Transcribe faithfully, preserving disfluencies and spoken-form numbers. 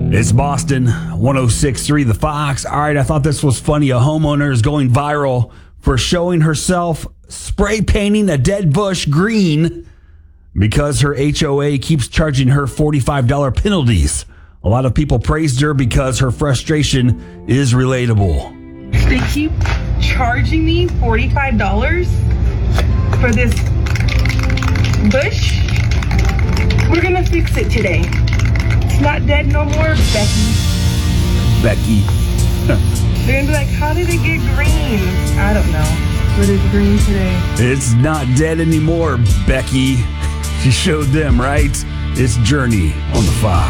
It's Boston, one oh six point three The Fox. All right, I thought this was funny. A homeowner is going viral for showing herself spray painting a dead bush green because her H O A keeps charging her forty-five dollars penalties. A lot of people praised her because her frustration is relatable. They keep charging me forty-five dollars for this bush. We're going to fix it today. It's not dead no more, Becky. Becky. They're going to be like, how did it get green? I don't know, but it's green today. It's not dead anymore, Becky. She showed them, right? It's Journey on the Fox.